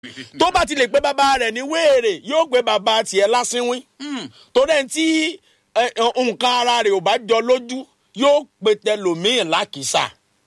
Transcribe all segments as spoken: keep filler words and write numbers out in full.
tó bá ti lè pé bàbá rẹ̀ ní wéèrè yóò pé bàbá tiẹ̀ lásìnwín tó dẹ̀ tí nǹkan ara rẹ̀ ò bá jọ lójú yóò pe tẹlòmíì lákìsà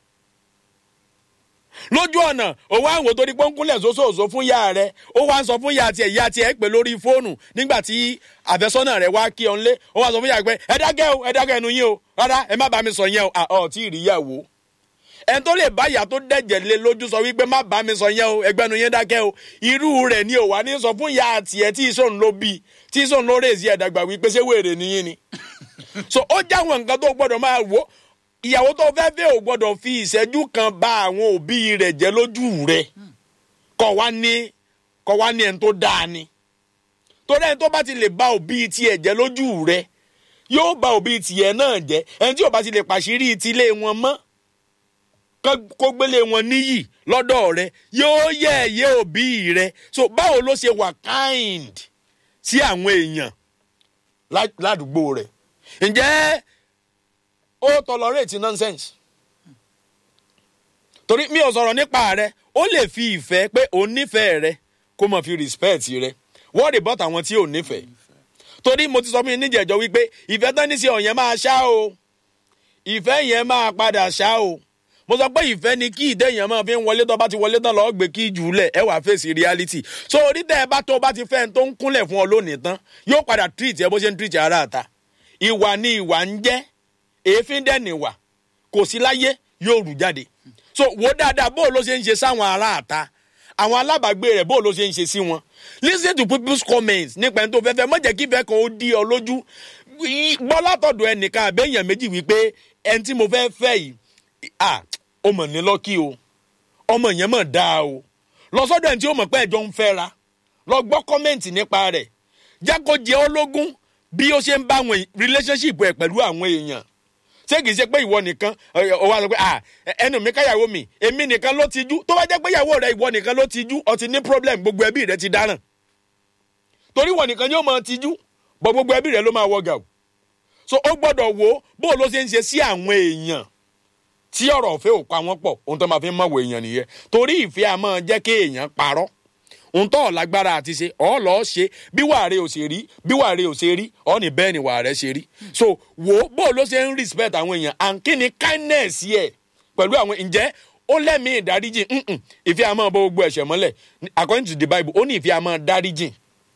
lójú ọ̀nà òun àwọn torí pọ́ńkúnlẹ̀ sósòòsó fún ìyá rẹ̀ ó wá ń sọ fún ìyá tiẹ̀ ìyá tiẹ̀ pè lórí fóònù nígbà tí àfẹ́sọ́nà rẹ̀ wá kí ọ ńlé ó wá sọ fún ìyá pé ẹ dákẹ́ o ẹ dákẹ́ ẹnu yín o rárá ẹ má bá mi sọ yẹn o ọ̀ tí ì rí ìyàwó ẹn tó lè bá ìyá tó dẹ̀jẹ̀ lé lójú sọ wípé má bá mi sọ yẹn o ẹgbẹ́nu yẹn dákẹ́ o irú rẹ̀ ni ò wá ní sọ fún ìyá tiẹ̀ tí ìṣòun ló bí tí ìṣòun ló rèézí ẹ̀dàgbà wípé ṣé wèrè nìyí ni so ó jáwọn nǹkan tó gbọ́dọ̀ máa wò ìyàwó tó fẹ́ fẹ́ ò gbọ́dọ̀ fi ìṣẹ́jú kan bá àwọn òbí rẹ̀ jẹ́ lójú rẹ̀ kọ̀ wá ní kọ̀ wá ní ẹni tó dáa ni torí ẹni tó bá ti lè bá òbí tiẹ̀ jẹ́ lójú rẹ̀ yóò bá òbí tiẹ̀ náà jẹ́ ẹni tí ò bá ti lè pàṣírí tilé wọn mọ́ kó gbélé wọn níyì lọ́dọ̀ rẹ̀ yóò yẹ̀yẹ́ òbí rẹ̀ so báwo ló ṣe wà kind sí àwọn èèyàn ládùúgbò rẹ̀ ǹjẹ́ ó tolerate nonsense torí mi ò sọ̀rọ̀ nípa rẹ̀ ó lè fi ìfẹ́ pé òun nífẹ̀ẹ́ rẹ̀ kó mọ̀ fi respect rẹ̀ wọ́n about àwọn tí ò nífẹ̀ẹ́ torí mo ti sọ fún yín níjẹ̀jọ́ wípé ìfẹ́ tán ní sí ọ̀yẹn máa ṣá o ìfẹ́ yẹn máa padà ṣá o mo sọ pé ìfẹ́ ni kí ìdẹ́yìn máa fi ń wọlé tó bá ti wọlé tán lọ́ọ́ gbé kí jù ú lẹ̀ ẹ wàá fèsì reality so orí tẹ́ ẹ bá tó bá ti fẹ́ tó ń kúnlẹ̀ fún ọ lónìí tán yóò padà treat ẹ bó ṣe ń treat ara àta ìwà ni ìwà ń jẹ́ èéfín dẹ̀ nìwà kò sí láyé yóò rù jáde so wò dáadáa bó ló ṣe ń ṣe sáwọn ará àta àwọn alábàágbé rẹ̀ bó ló ṣe ń ṣe sí wọn listen to people's comments nípa ẹni tó fẹ́ fẹ́ má jẹ́ kí ìfẹ́ kan ó dí ọ lójú gbọ́ látọ̀dọ̀ ẹnìkan àbẹ́yàn méjì wípé ẹni tí mo fẹ́ fẹ́ yìí ah ó mọ̀ ní lọ́kì o ọmọ yẹn mọ̀ dáa o lọ sọ́dọ̀ ẹni tí ó mọ̀ pé ẹjọ́ ń fẹ́ra lọ gbọ́ kọ́mẹ́ǹtì nípa rẹ̀ jẹ́ kó jẹ́ ológun bí ó ṣe ń bá àwọn relationship ẹ̀ pẹ̀lú àwọn èèyàn ṣé kìí ṣe pé ìwọ nìkan ó wá sọ pé ah ẹnu mi káyàwó mi èmi nìkan ló ti jú tó bá jẹ́ pé ìyàwó rẹ ìwọ nìkan ló ti jú ó ti ní problem gbogbo ẹbí rẹ ti dáràn torí ìwọ nìkan ni ó máa ti jú bọ́ gbogbo ẹbí rẹ ló máa wọ gàù so ó gbọ́dọ̀ wo bó ló ṣe ń ṣe sí àwọn èèyàn tí ọ̀rọ̀ ọ̀fẹ́ ò pa wọ́n pọ̀ ohun tó máa fi ń mọ̀wé èèyàn nìyẹn torí ìfẹ́ a máa jẹ́ kí èèyàn parọ́ ohun tó lágbára àti ṣe ọ̀ lọ́ọ́ ṣe bí wàrẹ̀ ò ṣe rí bí wàrẹ̀ ò ṣe rí ọ̀ ní bẹ́ẹ̀ ni wàrẹ̀ ṣe rí so wo bó ló ṣe ń respect àwọn èèyàn and kí ni kindness yẹ pẹ̀lú àwọn ǹjẹ́ ó lẹ́mìí ìdáríjì ìfẹ́ a máa bọ́ gbogbo ẹ̀ṣẹ̀ mọ́lẹ̀ according to the Bible ó ní ìfẹ́ a máa dáríjì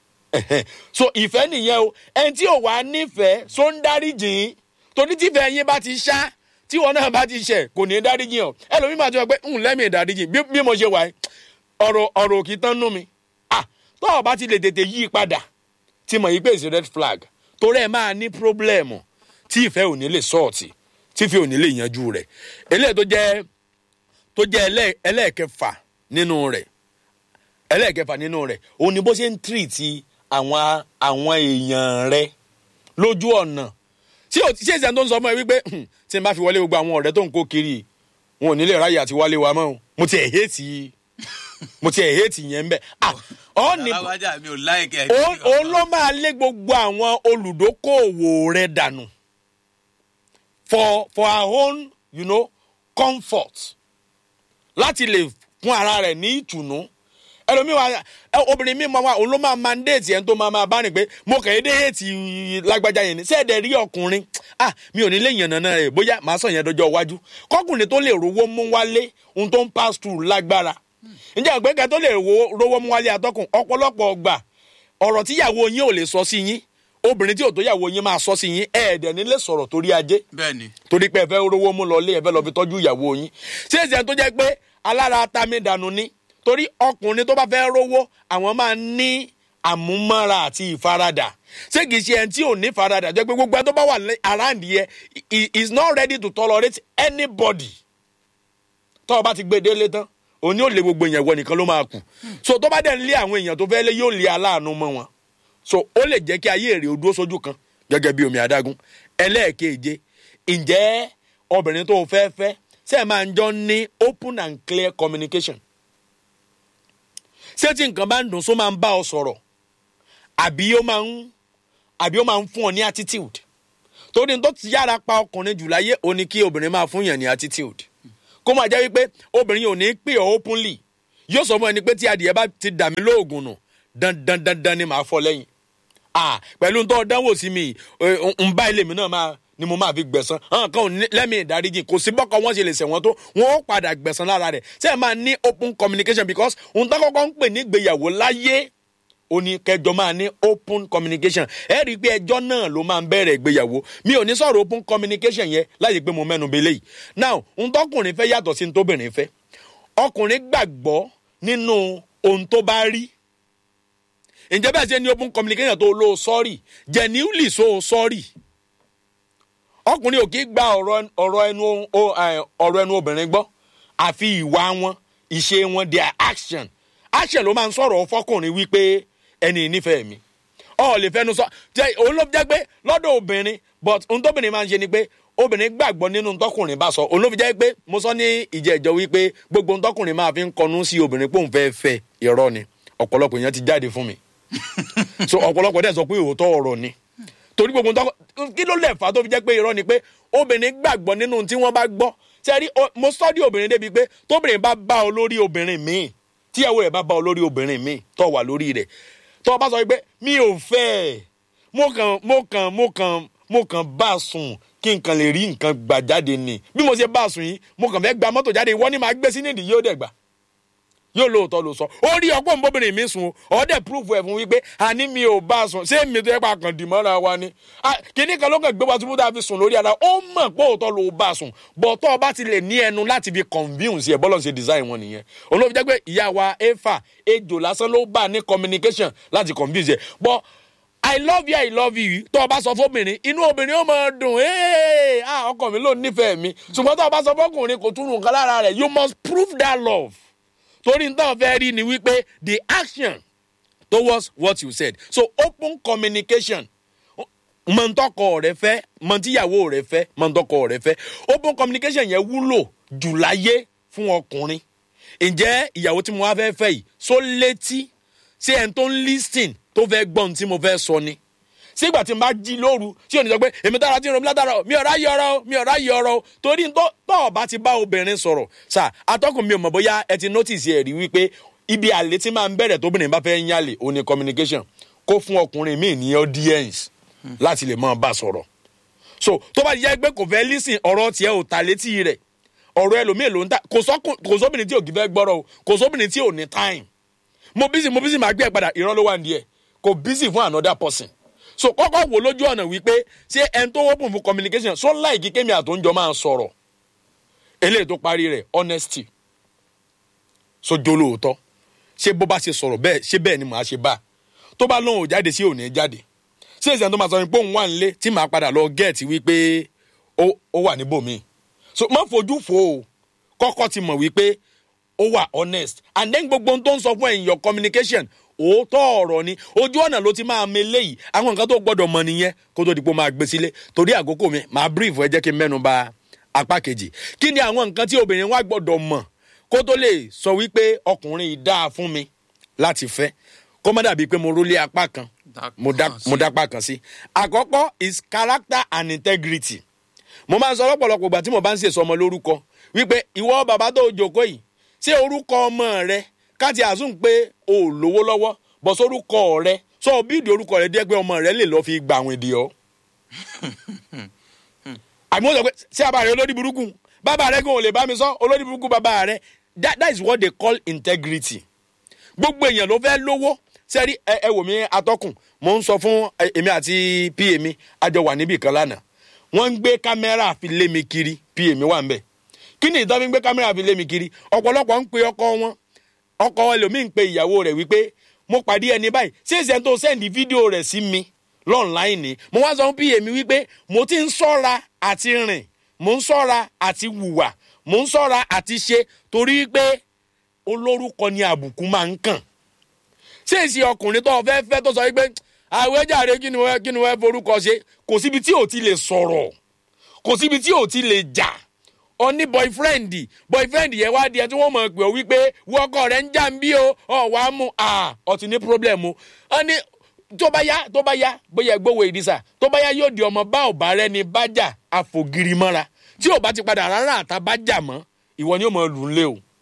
so ìfẹ́ nìyẹn o ẹni tí ò wá nífẹ̀ẹ́ so ń dáríjì torí tífẹ̀ẹ́ yín bá ti ṣá tí wọn náà bá ti ṣẹ̀ kò ní dáríjì ọ ẹlòmíì máa ti wọ pé ń lẹ́mìí ìdáríjì bí mo ṣe wà ẹ́ ọ̀rọ̀ ọ̀rọ̀ òkì tán nú mi ah tó o bá ti lè tètè yí padà tí mo yí pé it's red flag torí ẹ máa ní pírọ́blẹ̀mù tí ìfẹ́ ò ní lè sọ́ọ̀tì tí ìfẹ́ ò ní lè yanjú rẹ̀ eléyìí tó jẹ́ tó jẹ́ ẹlẹ́ẹ̀kẹfà nínú rẹ̀ ẹlẹ́ẹ̀kẹfà nínú rẹ̀ òun ni bó ṣe ń tírìtì àwọn àwọn èèyàn rẹ̀ lójú ọ̀nà tí o ṣe ìṣẹ́ tó ń sọ fún ẹ wípé tí n bá fi wọlé gbogbo àwọn ọ̀rẹ́ tó ń kó kiri wọn ò ní lè ráyè àti wálé wa mọ́ o mo ti ẹ̀ hétì mo ti ẹ̀ hétì yẹn bẹ́ẹ̀ ah ọ́ ní òun ló máa lé gbogbo àwọn olùdókòwò rẹ̀ dànù for for our own you know comfort láti lè fún ara rẹ̀ ní ìtùnú ẹlòmíwá obìnrin mi máa wá òun ló máa mandate yẹn tó máa máa bá ní pé mo kàn é dé ètì lágbájá yẹn ni sẹ́ẹ̀dẹ̀ rí ọkùnrin ah mi ò ní lè yànnà náà rẹ̀ bóyá màá sọ yẹn dọjọ́ iwájú kọkùnrin tó lè rówó mú wálé ohun tó ń pass through lágbára ǹjẹ́ àgbẹ̀kẹ́ tó lè rówó mú wálé atọ́kùn ọ̀pọ̀lọpọ̀ ọgbà ọ̀rọ̀ tíyàwó yín ò lè sọ sí yín obìnrin tí ò tó yàwó yín máa sọ sí yín ẹ̀ẹ́dẹ̀ nílé sọ̀rọ̀ torí ajé torí pé ẹ fẹ́ rówó mú lọlé ẹ fẹ́ lọ fi tọ́jú ìyàwó yín ṣé èsì tó jẹ́ pé alára tami dànù ni torí ọkùnrin tó bá fẹ́ rówó àwọn máa ní àmúmọ́ra àti ìfaradà ṣé kìí ṣe ẹni tí ò ní faradà jẹ́ pé gbogbo ẹni tó bá wà around yẹ he is not ready to tolerate anybody tó o bá ti gbé délé tán òní ò lè gbogbo èèyàn wọ nìkan ló máa kù so tó bá dẹ̀ ń lé àwọn èèyàn tó fẹ́ lé yóò lé aláàánú mọ́ wọn so ó lè jẹ́ kí ayé èrè ó dúró sójú kan gẹ́gẹ́ bí omi adágún ẹlẹ́ẹ̀keje ǹjẹ́ obìnrin tó fẹ́ fẹ́ ṣé ẹ máa ń jọ ní open and clear communication ṣé tí nǹkan bá ń dùn só máa ń bá ọ sọ̀rọ̀ àbí ó máa ń àbí ó máa ń fún ọ ní attitude torí tó ti yára pa ọkùnrin jù láyé ó ní kí obìnrin máa fún yàn ní attitude kó máa jẹ́ wípé obìnrin ò ní pè ọ́ openly yóò sọ fún ẹni pé tí adìyẹ bá ti dà mí lóògùn nù dandan dandan ni màá fọ́ lẹ́yìn ah pẹ̀lú tó dánwò sí mi ń bá ilé mi náà máa ni mo máa fi gbẹ̀san hàn kan lẹ́mìí ìdáríjì kò sí bọ́kọ wọn ṣe lè ṣẹ̀wọ̀n tó wọn ó padà gbẹ̀san lára rẹ̀ ṣé ẹ máa ní open communication because ohun tó kọ́kọ́ ń pè ní ìgbéyàwó láyé ó ní kẹjọ máa ní open communication ẹ rí i pé ẹjọ́ náà ló máa ń bẹ̀rẹ̀ ìgbéyàwó mi ò ní sọ̀rọ̀ open communication yẹn láyé pé mo mẹ́nu belé yìí now ohun tọkùnrin fẹ́ yàtọ̀ sí ohun tóbìnrin fẹ́ ọkùnrin gbàgbọ́ nínú ohun tó bá rí ǹjẹ́ bẹ́ẹ̀ ṣe ní open communication tó lóò sọ́ọ̀rì genuinely so sọ́ọ̀rì ọkùnrin ò kì í gba ọ̀rọ̀ ẹnu ọ̀rọ̀ ẹnu obìnrin gbọ́ àfi ìwà wọn ìṣe wọn their action action ló máa ń sọ̀rọ̀ fọkùnrin wípé ẹni nífẹ̀ẹ́ mi ọ̀ lè fẹ́nu sọ jẹ́ òun ló jẹ́ pé lọ́dọ̀ obìnrin but ohun tóbìnrin máa ń ṣe ni pé obìnrin gbàgbọ́ nínú tọkùnrin bá sọ òun ló fi jẹ́ pé mo sọ ní ìjẹ́jọ́ wípé gbogbo ohun tọkùnrin máa fi ń kọnu sí obìnrin pé òun fẹ́ fẹ́ irọ́ ni ọ̀pọ̀lọpọ̀ èèyàn ti jáde fún mi so ọ̀pọ̀lọpọ̀ dẹ̀ sọ pé òótọ́ ọ̀rọ̀ ni torí gbogbo nǹkan kí ló lè fà tó fi jẹ́ pé irọ́ ni pé obìnrin gbàgbọ́ nínú tí wọ́n bá gbọ́ sẹ́rí mo study obìnrin débi pé tóbìnrin bá bá ọ lórí obìnrin míì tíyàwó rẹ̀ bá bá ọ lórí obìnrin míì tó wà lórí rẹ̀ tó bá sọ pé mi ò fẹ́ mo kàn mo kàn mo kàn mo kàn bá a sùn kí n kàn lè rí nǹkan gbà jáde ni bí mo ṣe bá a sùn yìí mo kàn fẹ́ gba mọ́tò jáde ìwọ ni màá gbé sí nídìí yóò dẹ̀ gbà yóò lóòótọ́ ló sọ ó rí ọgbọ́n mbóbìnrin mi sùn ọ́ dẹ̀ proof ẹ̀ fún wípé àní mi ò bá a sùn ṣé mi tó yẹ pa kàn dì mọ́ra wa ni kíní kan ló kàn gbé wa túbú tá a fi sùn lórí ara ó mọ̀ pé òótọ́ ló bá a sùn bọ̀ tó o bá ti lè ní ẹnu láti fi convince ẹ̀ bọ́lọ̀ ṣe design wọn nìyẹn òun ló fi jẹ́ pé ìyá wa Éfà ejò lásán ló bá ní communication láti convince ẹ̀ bọ́ I love you I love you tó o bá sọ fóbìnrin inú obìnrin ó máa dùn ee ah ọkọ mi ló nífẹ̀ẹ́ mi ṣùgbọ́n tó o bá sọ fọkùnrin kò túnú nǹkan lára rẹ̀ you must prove that love torí nǹkan fẹ́ rí ni wípé the action towards what you said so open communication mọ̀ntọ́kọ rẹ fẹ́ mọ̀ntíyàwó rẹ fẹ́ mọ̀ntọ́kọ rẹ fẹ́ open communication yẹn wúlò jù láyé fún ọkùnrin ǹjẹ́ ìyàwó tí mo wá fẹ́ fẹ́ yìí so létí ṣé ẹni tó ń listen tó fẹ́ gbọ́n tí mo fẹ́ sọ ni sígbà tí n bá jí lóru tí ò ní sọ pé èmi dára tí ń ro mi ládàra mi ò ráyè ọ̀rọ̀ mi ò ráyè ọ̀rọ̀ torí tó tó bá ti bá obìnrin sọ̀rọ̀ sà atọ́kùn mi ò mọ̀ bóyá ẹ ti notice ẹ̀ rí wípé ibi àlè tí máa ń bẹ̀rẹ̀ tóbìnrin bá fẹ́ ń yálè ó ní communication kó fún ọkùnrin míì ní audience láti lè máa bá sọ̀rọ̀ so tó bá jẹ́ pé kò fẹ́ listen ọ̀rọ̀ tiẹ̀ ò ta létí rẹ̀ ọ̀rọ̀ ẹlòmíì ló ń ta kò sóbìnrin tí ò kì í fẹ́ gbọ́rọ̀ o kò sóbìnrin tí ò ní time mo busy mo busy máa gbé ẹ̀ padà ìrọ́ ló wà ní ẹ̀ kò busy fún another person so kọ́kọ́ wò lójú ọ̀nà wípé ṣé ẹni tó open fún communication so láìkí kémi àtòúnjọ máa sọ̀rọ̀ eléyìí tó parí rẹ̀ honesty so jólóòótọ́ ṣé bó bá ṣe sọ̀rọ̀ bẹ́ẹ̀ ṣé bẹ́ẹ̀ ni màá ṣe bá tó bá lóun ò jáde sí òní jáde ṣé ìṣẹ̀ni tó máa sọ pé òun wà nílé tí màá padà lọ gẹ̀ẹ́tì wípé ó wà níbòmíì so má fojú fo o kọ́kọ́ ti mọ̀ wípé ó wà honest and then gbogbo ohun tó ń sọ fún ẹ̀yin your communication òótọ́ ọ̀rọ̀ ni ojú ọ̀nà ló ti máa mele yìí àwọn nǹkan tó gbọ́dọ̀ mọ̀ nìyẹn kó tó di pé ó máa gbé sílé torí àkókò mi máa brief ẹ jẹ́ kí n mẹ́nu bà apá kejì kí ni àwọn nǹkan tí obìnrin wa gbọ́dọ̀ mọ̀ kó tó lè sọ wípé ọkùnrin yìí dáa fún mi láti fẹ́ kó má dàbí pé mo rólé apá kan mo dá apá kan sí àkọ́kọ́ is character and integrity mo máa ń sọ lọ́pọ̀lọpọ̀ ìgbà tí mo bá ń ṣèṣọ ọmọ lórúkọ wípé ìwọ bàbá tó jókòó yìí ṣé orúkọ ọmọ rẹ káti àzùn pé o ò lówó lọ́wọ́ bọ̀ sórúkọ rẹ sọ bíìdì orúkọ rẹ díẹ̀ pé ọmọ rẹ lè lọ́ọ́ fi gba àwọn èdè ọ́. àmì wọ́n sọ pé ṣé bàbá rẹ olórí burúkú bàbá rẹ kò lè bá mi sọ olórí burúkú bàbá rẹ that that is what they call integrity. gbogbo èèyàn ló fẹ́ lówó sẹ́rí ẹ ẹ wò mí atọ́kùn mo ń sọ fún èmi àti pa mi àjọ wà níbì kan lánàá wọ́n ń gbé kámẹ́rà fi lé mi kiri pa mi wà ń bẹ̀ kí ni ìtọ́ fi ń gbé kámẹ́rà fi lé mi kiri ọ̀pọ̀lọpọ̀ ń pe ọkọ wọn ọkọ ẹlòmíì ń pe ìyàwó rẹ̀ wípé mo pàdé ẹni báyìí ṣé ìṣẹ́ tó sẹ́ndì fídíò rẹ̀ sí mi lọ́nláìnì mo wá sọ fún pa mi wípé mo ti ń ṣọ́ra àti rìn mo ń ṣọ́ra àti wùwà mo ń ṣọ́ra àti ṣe torí pé olórúkọ ni àbùkù máa ń kàn ṣé ìṣe ọkùnrin tó fẹ́ fẹ́ tó sọ wípé àwẹ̀jáde kí ni wọ́n kí ni wọ́n forúkọ ṣe kò síbi tí ò ti lè sọ̀rọ̀ kò síbi tí ò ti lè jà ọ ní boyfriend boyfriend yẹn wá di ẹ tí wọ́n mọ̀ pé ó wípé wọ́kọ̀ rẹ̀ ń jà ń bí o ọ̀ wá mú à ọ ti ní problem o ọ ní tó bá yá tó bá yá bóyá gbówó ìdísà tó bá yá yóò di ọmọ bá ọ̀bá rẹ ní bájà àfògiri mọ́ra tí ò bá ti padà rárá àtà bájà mọ́ ìwọ ni ó mọ̀ lù ú lé o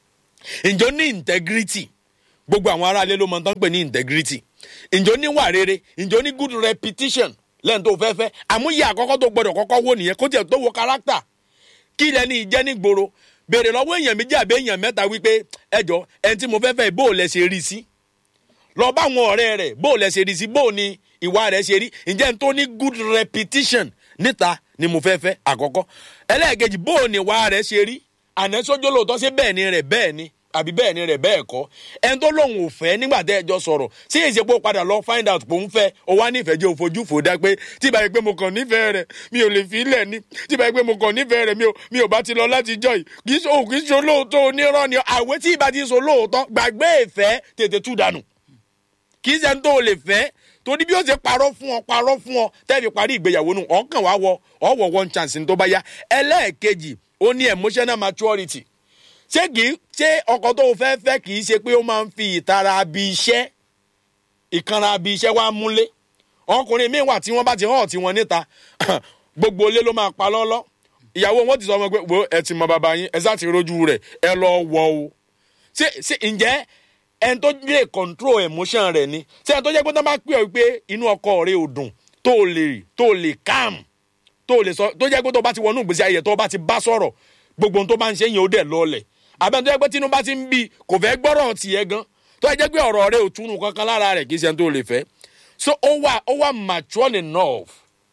ǹjọ́ ní integrity gbogbo àwọn aráalé ló mọ̀ tán pé ní integrity ǹjọ́ ní wà rere ǹjọ́ ní good repetition lẹ́yìn tó fẹ́ fẹ́ àmúyẹ àkọ́kọ́ tó gbọ́dọ̀ kọ́kọ́ wò nìyẹn kó tiẹ̀ tó wo character kí lẹ́ni ìjẹ́ ní gbòòrò béèrè lọ́wọ́ èèyàn méjì àbí èèyàn mẹ́ta wípé ẹjọ́ ẹni tí mo fẹ́ fẹ́ bó o lẹ ṣe rí sí lọ bá àwọn ọ̀rẹ́ rẹ̀ bó o lẹ ṣe rí sí bó o ní ìwà rẹ̀ ṣe rí ǹjẹ́ n tó ní good repetition níta ni mo fẹ́ fẹ́ àkọ́kọ́ ẹlẹ́ẹ̀kejì bó o ní ìwà rẹ̀ ṣe rí àná sójó lóòótọ́ sí bẹ́ẹ̀ ni rẹ̀ bẹ́ẹ̀ ni àbí bẹ́ẹ̀ ni rẹ̀ bẹ́ẹ̀ kọ́ ẹni tó lóun ò fẹ́ nígbà tẹ́ ẹ jọ sọ̀rọ̀ sí èsì pé ó padà lọ find out pé òun fẹ́ ó wá nífẹ̀ẹ́ jẹ́ òfojú fò dá pé tí báyìí pé mo kàn nífẹ̀ẹ́ rẹ̀ mi ò lè fi ilẹ̀ ní tí báyìí pé mo kàn nífẹ̀ẹ́ rẹ̀ mi ò mi ò bá ti lọ láti jọ yìí kì í ṣe kì í ṣe olóòótọ́ onírọ́ ni àwé tí ìbá ti ṣe olóòótọ́ gbàgbé ìfẹ́ tètè tú dànù kì í ṣe ń tó o lè fẹ́ torí bí ó ṣe parọ́ fún ọ parọ́ fún ọ tẹ́ẹ̀fì parí ìgbéyàwó nù ọ̀kan wá wọ ọ̀wọ̀ one chance ní tó bá yá ẹlẹ́ẹ̀kejì ó ní emotional maturity ṣé kì í ṣe ọkọ tó fẹ́ fẹ́ kì í ṣe pé ó máa ń fi ìtara bí iṣẹ́ ìkanra bí iṣẹ́ wá múlé ọkùnrin míì wà tí wọ́n bá ti hàn tí wọ́n níta gbogbo ilé ló máa pa lọ́lọ́ ìyàwó wọn ti sọ ọmọ pé wo ẹ ti mọ bàbá yín ẹ sá ti rojú rẹ̀ ẹ lọ wọ o ṣé ṣé ǹjẹ́ ẹni tó lè control emotion rẹ̀ ni ṣé ẹni tó jẹ́ pé tó bá pè ọ́ pé inú ọkọ rẹ̀ ò dùn tó lè tó lè calm tó lè sọ tó jẹ́ pé tó bá ti wọnú ìgbésí ayé tó bá ti bá sọ̀rọ̀ gbogbo ohun tó bá ń ṣe yẹn ó dẹ̀ lọ́ọ̀lẹ̀ àbẹ̀ tó yẹ pé tínú bá ti ń bí kò fẹ́ gbọ́rọ̀ tiẹ̀ gan tó yẹ pé ọ̀rọ̀ rẹ̀ ò túnú kankan lára rẹ̀ kì í ṣe tó lè fẹ́ so ó wà ó wà mature enough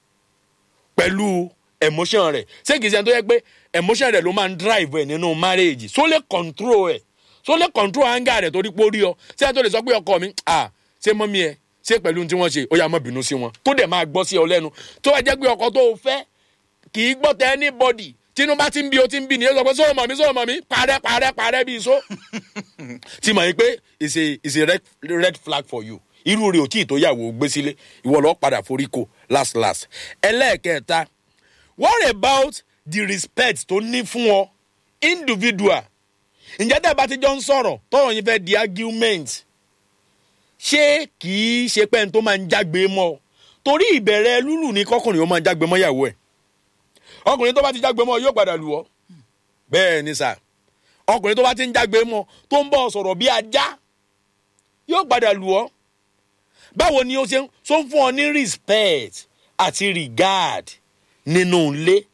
pẹ̀lú emotion rẹ̀ ṣé kì í ṣe tó yẹ pé emotion rẹ̀ ló máa ń drive ẹ̀ nínú marriage so lè control ẹ̀ so lè control anger rẹ̀ torí pé ó rí ọ ṣé tó lè sọ pé ọkọ mi ah ṣé mọ́mí ẹ ṣé pẹ̀lú tí wọ́n ṣe ó yá má bínú sí wọn tó dẹ̀ máa gbọ́ sí ọ lẹ́nu tó yẹ pé ọkọ tó fẹ́ kì í gbọ́ tẹ anybody tínú bá ti ń bí o ti ń bí ni ẹ sọ pé sọ mọ̀ mí sọ mọ̀ mí parẹ́ parẹ́ parẹ́ bíi so. tí mọ̀ yín pé it's a it's a red, red flag for you irú rẹ̀ ò tí ì tó yàwó gbé sílé ìwọ lọ padà forí ko last last. ẹlẹ́ẹ̀kẹta what about the respect tó ní fún ọ individual ǹjẹ́ tẹ́ bá ti jọ ń sọ̀rọ̀ tọ́rọ̀ yín fẹ́ di argument ṣé kì í ṣe pé ẹni tó máa ń jágbe mọ́ torí ìbẹ̀rẹ̀ lúlù ní kọkùnrin ó máa ń jágbe mọ́ ìyàwó ẹ̀ ọkùnrin tó bá ti jágbe mọ́ yóò padà lù ọ́ bẹ́ẹ̀ ni sà ọkùnrin tó bá ti ń jágbe mọ́ tó ń bọ̀ sọ̀rọ̀ bí ajá yóò padà lù ọ́ báwo ni ó ṣe ń so fún ọ ní respect àti regard nínú ilé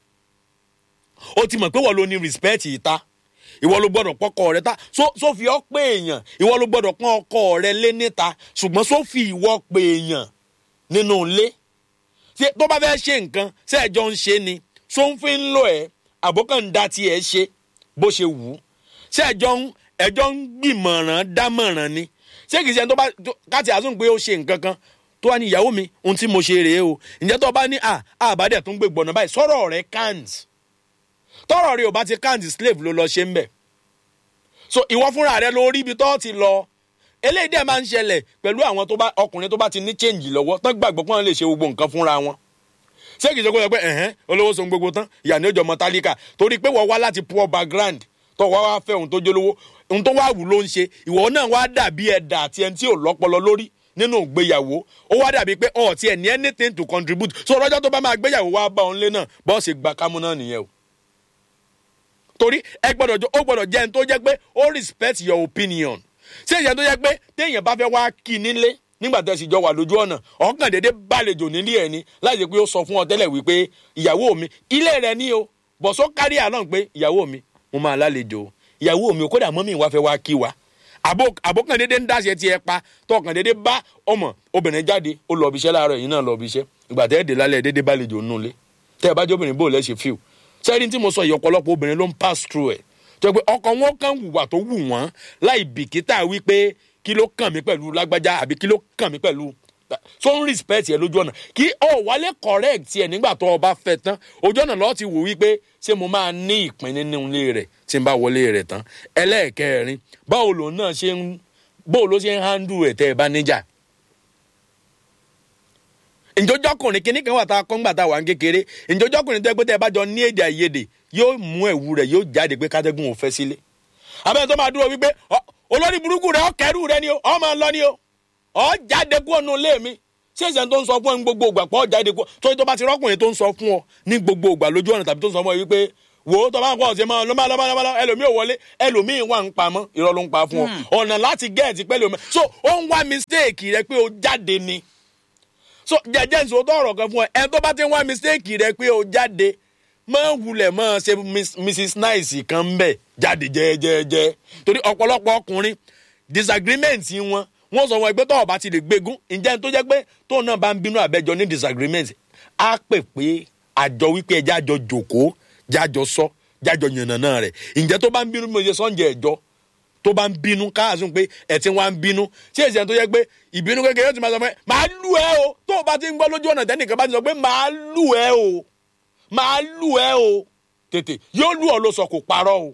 ó ti mọ̀ pé wọ́n ló ní respect ìta ìwọ ló gbọ́dọ̀ pọ́kọ rẹ ta so so fi ọ́ pé èèyàn ìwọ ló gbọ́dọ̀ pọ́n ọkọ rẹ lé níta ṣùgbọ́n so fi ìwọ pé èèyàn nínú ilé tó bá fẹ́ ṣe nǹkan ṣé ẹjọ́ ń ṣe ni so ń fi ń lọ ẹ àbókàn dá tí ẹ ṣe bó ṣe wù ú ṣé ẹjọ́ ń ẹjọ́ ń gbìmọ̀ràn dámọ̀ràn ni ṣé kìí ṣe tó bá káàtì àtúntò pé ó ṣe nǹkan kan tó wá ní ìyàwó mi ohun tí mo ṣe rèé o ǹjẹ́ tó bá ní à àbádẹ́ tó ń gbé gbọ̀nà báyìí sọ̀rọ̀ rẹ count tọ́rọ̀ rẹ ò bá ti count slave ló lọ ṣe ń bẹ̀ so ìwọ fúnra rẹ ló rí ibi tó ti lọ eléyìí dẹ̀ máa ń ṣẹlẹ̀ pẹ̀lú àwọn tó bá ọkùnrin tó bá ti ní change lọ́wọ́ tán gbàgbọ́ pé wọ́n lè ṣe gbogbo nǹkan fúnra wọn ṣé kìí ṣe kó sọ pé ẹ̀hẹ́n olówó so gbogbo tán ìyá ní ọjọ́ mọ́tálíkà torí pé wọ́n wá láti poor background tó wá wá fẹ́ ohun tó jólówó ohun tó wá wù ló ń ṣe ìwọ náà wá dàbí ẹ̀dà àti ẹni tí ò lọ́pọlọ lórí nínú ìgbéyàwó ó wá dàbí pé ọ̀ tí ẹ̀ ní anything to contribute so ọjọ́ tó bá máa gbéyàwó wá bá òun lé náà bọ́ọ̀sì gba kámú náà nìyẹn o torí ẹ gbọ́dọ̀ ó gbọ́dọ̀ jẹ́ ẹni tó jẹ́ pé ó respect your opinion ṣé ìyẹn tó jẹ́ pé téèyàn bá fẹ́ wá kí nílé nígbà tẹ́ sì jọ wà lójú ọ̀nà ọ̀kàn déédéé bàlejò nílé ẹ̀ ni láì jẹ́ pé ó sọ fún ọ tẹ́lẹ̀ wípé ìyàwó mi ilé rẹ̀ ní o bọ̀sọ́ kárí àná pé ìyàwó mi mo máa lálejò ìyàwó mi kódà mọ́mí wa fẹ́ wá kí wa àbókàn déédéé ń dáṣẹ tiẹ̀ pa tọkàn déédéé bá ọmọ obìnrin jáde ó lọ ibiṣẹ́ láàárọ̀ yìí náà lọ ibiṣẹ́ ìgbà tẹ́ dé lálẹ́ déédéé bàlejò nulẹ̀ tẹ́ ẹ bá jẹ́ obìnrin bó lẹ́ ṣe fíw sẹ́rin tí mo sọ yìí ọ̀pọ̀lọpọ̀ obìnrin ló ń pass through ẹ̀ tó pé ọkọ wọn kàn wùwà tó wù wọ́n láì bìkítà wípé kí ló kàn mí pẹ̀lú lágbájá àbí kí ló kàn mí pẹ̀lú so ń respect ẹ lójú ọ̀nà kí ọ wálé correct ẹ nígbà tó o bá fẹ́ tán ojú ọ̀nà lọ́ọ́ ti wò wípé ṣé mo máa ní ìpín nínú ilé rẹ̀ tí n bá wọlé rẹ̀ tán ẹlẹ́ẹ̀kẹrin báwo lòun náà ṣe ń báwo ló ṣe ń handle ẹ̀ tẹ́ ẹ bá níjà ìjọjọkùnrin kìíní kan wà tá a kọ́ ńgbà tá a wà ń kékeré ìjọjọkùnrin tẹ́ pé tẹ́ ẹ bá jọ ní èdè àìyedè yóò mú ẹ̀wù rẹ̀ yóò jáde pé kátẹ́gùn ò fẹ́ sílé abẹ́rẹ́ tó máa dúró wípé olórí burúkú rẹ̀ ọ̀kẹ́rù rẹ̀ ni o ọ̀ máa lọ ni o ọ̀ jáde kúrò nù lé mi ṣé ìṣẹ́ tó ń sọ fún ẹ ní gbogbo ìgbà pọ̀ jáde kúrò tó tó bá ti rọ́kùnrin tó ń sọ fún ọ ní gbogbo ìgbà lójú ọ̀nà tàbí tó ń sọ fún ọ wípé wo tó bá ń kọ́ ọ̀sẹ̀ mọ́ ló máa lọ́mọ́ lọ́mọ́ ẹlòmíì ò wọlé ẹlòmíì wà ń pamọ́ irọ́ ló ń pa fún ọ ọ̀nà láti gẹ̀ẹ́tì pẹ́lú omi so ó ń wá mistake rẹ pé ó jáde ni so jẹjẹ nsọ tó ọ̀rọ̀ kan fún ẹ ẹ tó bá ti ń wá mistake rẹ pé ó jáde máa wulẹ̀ máa ṣe Missus Nice kan ń bẹ̀ jáde jẹ́jẹ́jẹ́ torí ọ̀pọ̀lọpọ̀ ọkùnrin disagreement wọn wọ́n sọ wọn pé tó ọba ti lè gbégún ǹjẹ́ tó jẹ́ pé tóun náà bá ń bínú àbẹ́jọ ní disagreement á pè pé àjọ wípé ẹjẹ́ àjọ jòkó jájọ sọ jájọ yànnàná rẹ̀ ǹjẹ́ tó bá ń bínú mo ṣe sọ́njẹ́ ẹ̀jọ́ tó bá ń bínú káàsùn pé ẹ̀ tí wọ́n á ń bínú ṣé èsì ẹ̀ tó yẹ pé ìbínú kékeré yóò ti máa sọ pé màá lù ẹ́ o tó o bá ti ń gbọ́ lójú ọ̀nà tẹ́nìkan bá ti sọ pé màá lù ẹ́ o màá lù ẹ́ o tètè yóò lù ọ́ ló sọ kò parọ́ o